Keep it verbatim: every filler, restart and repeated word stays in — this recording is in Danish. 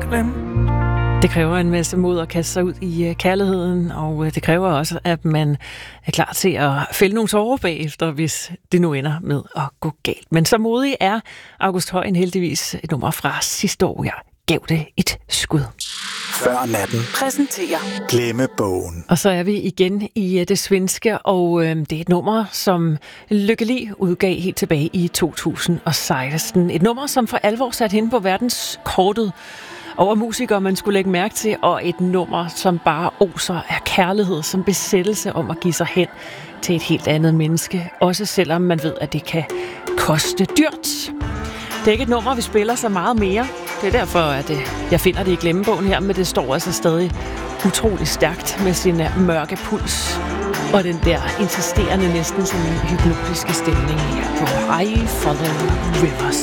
Det kræver en masse mod at kaste sig ud i kærligheden, og det kræver også, at man er klar til at fælde nogle tårer bagefter, hvis det nu ender med at gå galt. Men så modig er August Højen heldigvis et nummer fra sidste år. Jeg gav det et skud. Før natten Præsenterer Glemmebogen. Og så er vi igen i det svenske, og øh, det er et nummer, som Lykke Li udgav helt tilbage i to tusind og seksten. Et nummer, som for alvor satte hende på verdenskortet over musikere, man skulle lægge mærke til, og et nummer, som bare oser af kærlighed, som besættelse om at give sig hen til et helt andet menneske, også selvom man ved, at det kan koste dyrt. Det er ikke et nummer, vi spiller så meget mere. Det er derfor, at jeg finder det i glemmebogen her, men det står altså stadig utrolig stærkt med sin mørke puls og den der insisterende, næsten sådan hypnotiske stemning her på I Follow Rivers.